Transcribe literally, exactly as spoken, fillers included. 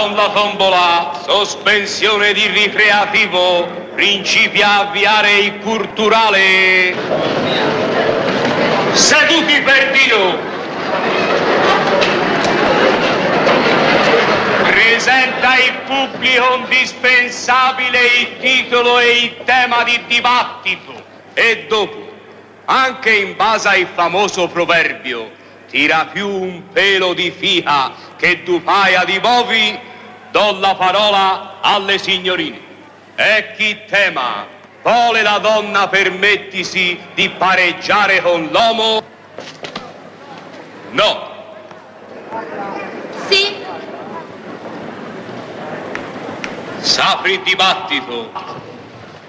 Con la tombola, sospensione di ricreativo, principia a avviare il culturale. Seduti per Dio. Presenta il pubblico indispensabile il titolo e il tema di dibattito. E dopo, anche in base al famoso proverbio, tira più un pelo di fica che du paia di bovi, do la parola alle signorine. E chi tema vuole la donna permettisi di pareggiare con l'uomo? No. Sì. S'apre il dibattito.